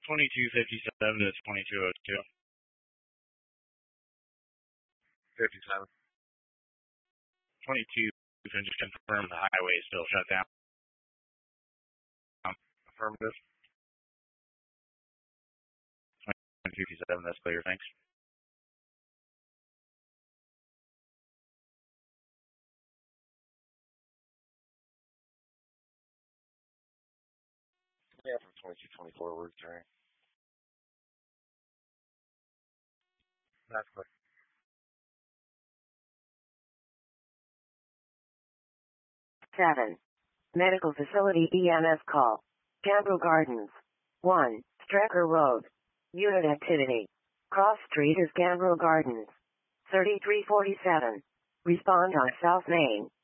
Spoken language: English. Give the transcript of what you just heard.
2257 to 2202. 57. 22, can just confirm the highway is still shut down. Affirmative. 2257, that's clear, thanks. Yeah, from 2224 forward, sorry. That's clear. 7. Medical Facility EMS call. Cambro Gardens. 1. Strecker Road. Unit activity. Cross Street is Cambro Gardens. 3347. Respond on South Main.